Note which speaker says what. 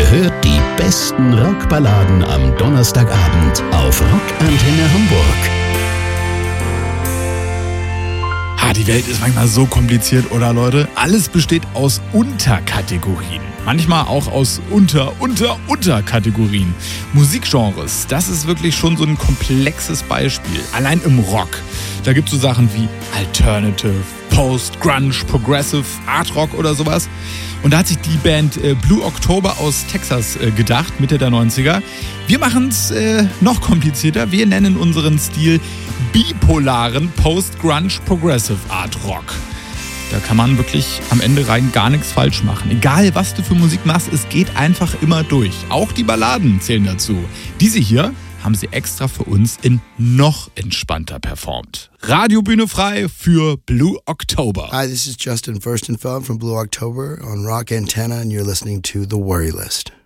Speaker 1: Ihr hört die besten Rockballaden am Donnerstagabend auf Rockantenne Hamburg.
Speaker 2: Die Welt ist manchmal so kompliziert, oder Leute? Alles besteht aus Unterkategorien. Manchmal auch aus Unterkategorien. Musikgenres, das ist wirklich schon so ein komplexes Beispiel. Allein im Rock. Da gibt es so Sachen wie Alternative, Post, Grunge, Progressive, Art Rock oder sowas. Und da hat sich die Band Blue October aus Texas gedacht, Mitte der 90er. Wir machen es noch komplizierter. Wir nennen unseren Stil bipolaren Post-Grunge Progressive Art Rock. Da kann man wirklich am Ende rein gar nichts falsch machen. Egal, was du für Musik machst, es geht einfach immer durch. Auch die Balladen zählen dazu. Diese hier haben sie extra für uns in noch entspannter performt. Radiobühne frei für Blue October.
Speaker 3: Hi, this is Justin Furstenfeld from Blue October on Rock Antenna and you're listening to The Worry List.